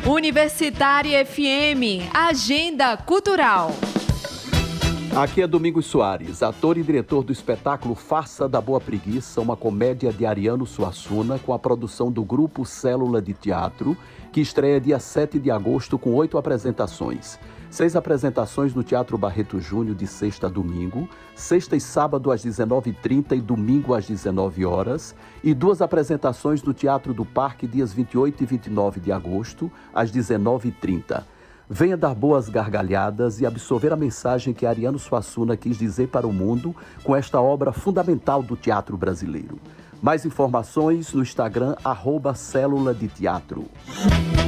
Universitária FM, Agenda Cultural. Aqui é Domingos Soares, ator e diretor do espetáculo Farsa da Boa Preguiça, uma comédia de Ariano Suassuna, com a produção do Grupo Célula de Teatro, que estreia dia 7 de agosto com 8 apresentações. 6 apresentações no Teatro Barreto Júnior de sexta a domingo, sexta e sábado às 19h30 e domingo às 19 horas, e 2 apresentações no Teatro do Parque dias 28 e 29 de agosto às 19h30. Venha dar boas gargalhadas e absorver a mensagem que Ariano Suassuna quis dizer para o mundo com esta obra fundamental do teatro brasileiro. Mais informações no Instagram @Célula de Teatro.